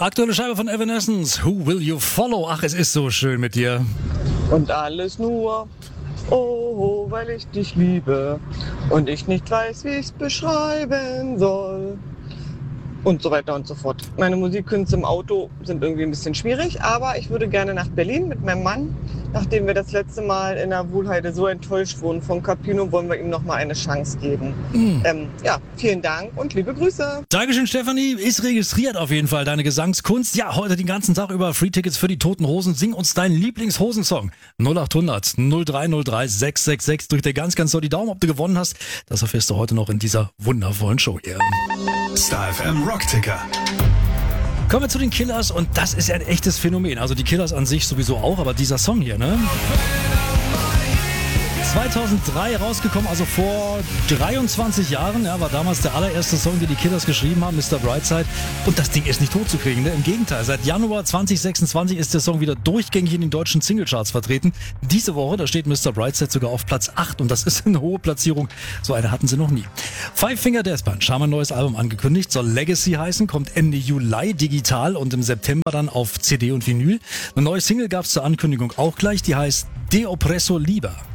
Aktuelle Scheibe von Evanescence. Who will you follow? Ach, es ist so schön mit dir. Und alles nur, oh, weil ich dich liebe und ich nicht weiß, wie ich es beschreiben soll. Und so weiter und so fort. Meine Musikkünste im Auto sind irgendwie ein bisschen schwierig, aber ich würde gerne nach Berlin mit meinem Mann. Nachdem wir das letzte Mal in der Wuhlheide so enttäuscht wurden von Capino, wollen wir ihm noch mal eine Chance geben. Vielen Dank und liebe Grüße. Dankeschön, Stefanie. Ist registriert auf jeden Fall, deine Gesangskunst. Ja, heute den ganzen Tag über Free-Tickets für die Toten Hosen. Sing uns deinen Lieblingshosensong. 0800 0303 666. Drück dir ganz, ganz doll die Daumen, ob du gewonnen hast. Das erfährst du heute noch in dieser wundervollen Show hier. Star FM Rockticker. Kommen wir zu den Killers und das ist ja ein echtes Phänomen. Also die Killers an sich sowieso auch, aber dieser Song hier, ne? 2003 rausgekommen, also vor 23 Jahren, ja, war damals der allererste Song, den die Killers geschrieben haben, Mr. Brightside. Und das Ding ist nicht totzukriegen, ne? Im Gegenteil, seit Januar 2026 ist der Song wieder durchgängig in den deutschen Singlecharts vertreten. Diese Woche, da steht Mr. Brightside sogar auf Platz 8 und das ist eine hohe Platzierung. So eine hatten sie noch nie. Five Finger Death Punch haben ein neues Album angekündigt, soll Legacy heißen, kommt Ende Juli digital und im September dann auf CD und Vinyl. Eine neue Single gab es zur Ankündigung auch gleich, die heißt De Oppresso Liber.